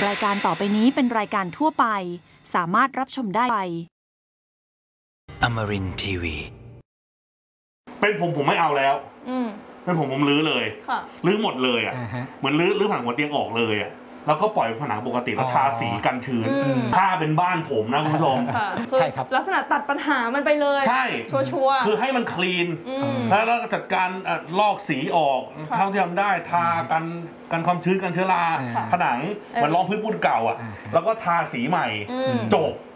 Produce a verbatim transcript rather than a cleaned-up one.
รายการต่อไปนี้เป็นรายการทั่วไปสามารถรับชมได้อมรินทร์ทีวีเป็นผมผมไม่เอาแล้วเป็นผมผมรื้อเลยรื้อหมดเลยอ่ะเหมือนรื้อรื้อผนังหัวเตียงออกเลยอ่ะแล้วก็ปล่อยผนังปกติแล้วทาสีกันชื้นถ้าเป็นบ้านผมนะคุณผู้ชมใช่ครับลักษณะตัดปัญหามันไปเลยใช่ชัวร์คือให้มันคลีนแล้วก็จัดการลอกสีออกเท่าที่ทำได้ทากันกันความชื้นกันเชื้อราผนังเหมือนรองพื้นปูนเก่าอ่ะแล้วก็ทาสีใหม่จบ